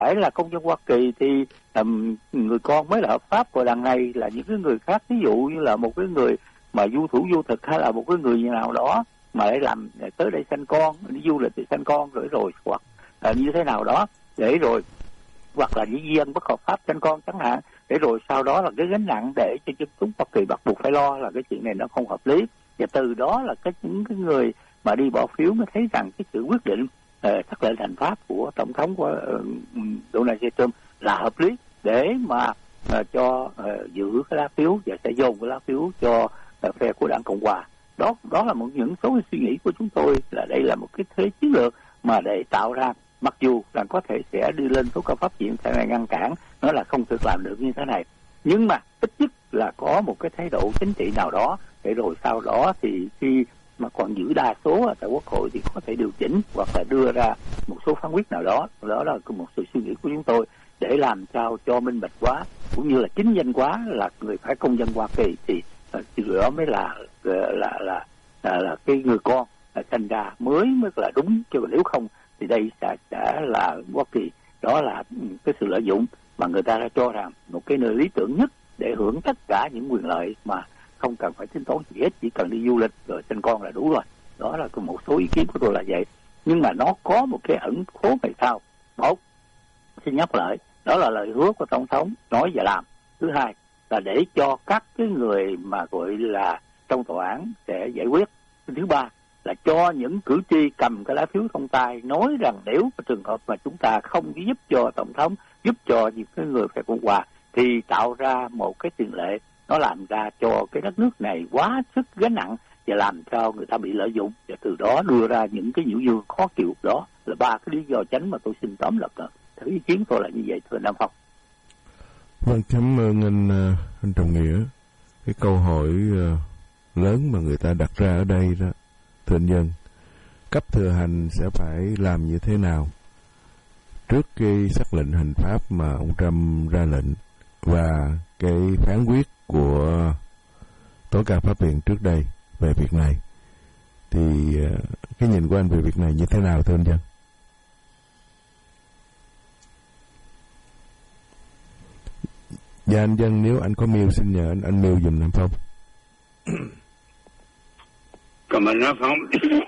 phải là công dân Hoa Kỳ thì người con mới là hợp pháp, và đằng này là những cái người khác, ví dụ như là một cái người mà du thủ du thực hay là một cái người nào đó mà để làm tới đây sanh con, đi du lịch để sanh con rồi hoặc như thế nào đó, để rồi hoặc là những dân bất hợp pháp sanh con chẳng hạn, để rồi sau đó là cái gánh nặng để cho dân chúng Hoa Kỳ bắt buộc phải lo, là cái chuyện này nó không hợp lý. Và từ đó là những cái người mà đi bỏ phiếu mới thấy rằng cái sự quyết định sắc lệnh hành pháp của tổng thống của Donald J. Trump là hợp lý, để mà cho giữ cái lá phiếu và sẽ dồn cái lá phiếu cho phe của đảng Cộng hòa. Đó là những số suy nghĩ của chúng tôi, là đây là một cái thế chiến lược mà để tạo ra, mặc dù là có thể sẽ đi lên tố cáo pháp viện sẽ là ngăn cản, nó là không được làm được như thế này, nhưng mà ít nhất là có một cái thái độ chính trị nào đó, để rồi sau đó thì khi mà còn giữ đa số ở tại Quốc hội thì có thể điều chỉnh hoặc là đưa ra một số phán quyết nào đó. Đó là một sự suy nghĩ của chúng tôi, để làm sao cho minh bạch quá cũng như là chính danh quá là người phải công dân Hoa Kỳ, thì đó mới là cái người con sinh ra mới là đúng, chứ nếu không thì đây sẽ là Hoa Kỳ. Đó là cái sự lợi dụng mà người ta đã cho rằng một cái nơi lý tưởng nhất để hưởng tất cả những quyền lợi mà không cần phải tính toán gì hết, chỉ cần đi du lịch rồi sinh con là đủ rồi. Đó là một số ý kiến của tôi là vậy. Nhưng mà nó có một cái ẩn khố về sau. Một, xin nhắc lại, đó là lời hứa của tổng thống nói và làm. Thứ hai là để cho các cái người mà gọi là trong tòa án sẽ giải quyết. Thứ ba là cho những cử tri cầm cái lá phiếu trong tay nói rằng nếu trường hợp mà chúng ta không giúp cho tổng thống, giúp cho những cái người phe Cộng hòa, thì tạo ra một cái tiền lệ, nó làm ra cho cái đất nước này quá sức gánh nặng và làm cho người ta bị lợi dụng, và từ đó đưa ra những cái nhiễu nhương khó chịu. Đó là ba cái lý do chính mà tôi xin tóm lược. Thử ý kiến tôi là như vậy, thưa Nam Phong. Vâng, cảm ơn anh Trọng Nghĩa. Cái câu hỏi lớn mà người ta đặt ra ở đây đó, thưa anh Dân, cấp thừa hành sẽ phải làm như thế nào trước cái sắc lệnh hành pháp mà ông Trump ra lệnh và cái phán quyết của tố cáo pháp viện trước đây về việc này, thì cái nhìn của anh về việc này như thế nào, thưa anh Dân? Dạ anh Dân, nếu anh có mail xin nhờ anh mail dùm Nam Phong. Cảm ơn Nam Phong.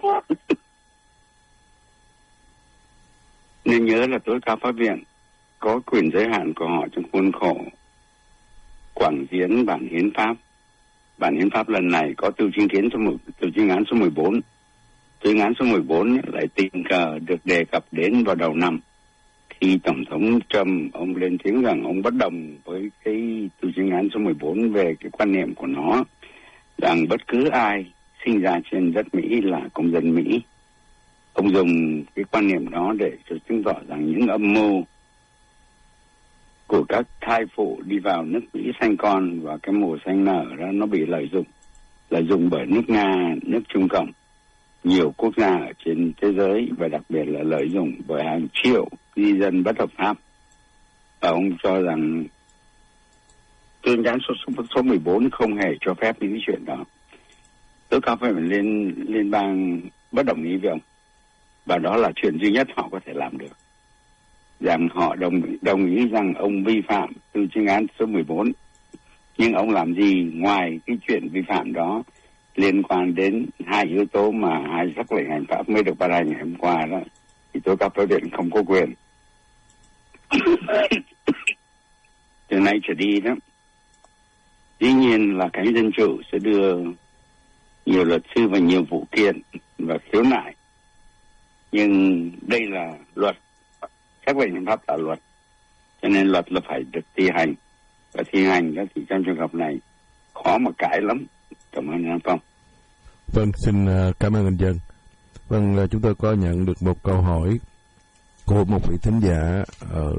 Nên nhớ là tối cao pháp viện có quyền giới hạn của họ trong khuôn khổ quản hiến bản hiến pháp. Bản hiến pháp lần này có từ chuyên án số 14. Chuyên án số 14 lại tình cờ được đề cập đến vào đầu năm, khi Tổng thống Trump ông lên tiếng rằng ông bất đồng với cái từ chuyên án số 14 về cái quan niệm của nó rằng bất cứ ai sinh ra trên đất Mỹ là công dân Mỹ. Ông dùng cái quan niệm đó để chứng tỏ rằng những âm mưu của các thai phụ đi vào nước Mỹ sanh con và cái mùa sanh nở đó nó bị lợi dụng bởi nước Nga, nước Trung Cộng, nhiều quốc gia ở trên thế giới, và đặc biệt là lợi dụng bởi hàng triệu di dân bất hợp pháp. Và ông cho rằng tuyên án số 14 không hề cho phép những cái chuyện đó. Tối cao phải liên bang bất đồng ý với ông, và đó là chuyện duy nhất họ có thể làm được, rằng họ đồng ý rằng ông vi phạm từ chuyên án số 14. Nhưng ông làm gì ngoài cái chuyện vi phạm đó liên quan đến hai yếu tố mà hai sắc lệnh hành pháp mới được ban hành ngày hôm qua đó, thì tối cao pháp viện không có quyền. Từ nay trở đi đó, dĩ nhiên là cánh dân chủ sẽ đưa nhiều luật sư và nhiều vụ kiện và khiếu nại, nhưng đây là luật, sắc lệnh hành pháp là luật, cho nên luật là phải được thi hành, và thi hành đó thì trong trường hợp này khó mà cãi lắm. Cảm ơn anh Phong. Vâng, xin cảm ơn anh Dân. Vâng, chúng tôi có nhận được một câu hỏi của một vị thính giả ở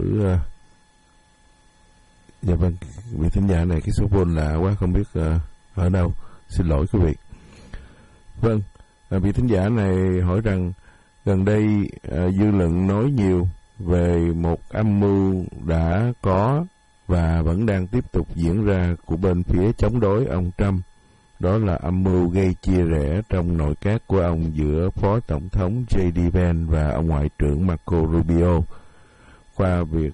dạ vâng, vị thính giả này cái số phone lạ quá, không biết ở đâu, xin lỗi quý vị. Vâng, vị thính giả này hỏi rằng gần đây dư luận nói nhiều về một âm mưu đã có và vẫn đang tiếp tục diễn ra của bên phía chống đối ông Trump. Đó là âm mưu gây chia rẽ trong nội các của ông giữa Phó Tổng thống J.D. Vance và ông Ngoại trưởng Marco Rubio. qua việc